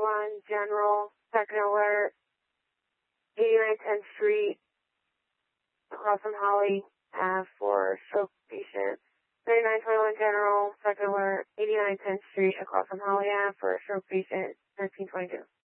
General, second alert, 89 10th Street, across from Holly Ave for stroke patient. 3921 General, second alert, 89 10th Street, across from Holly Ave for stroke patient, 1922.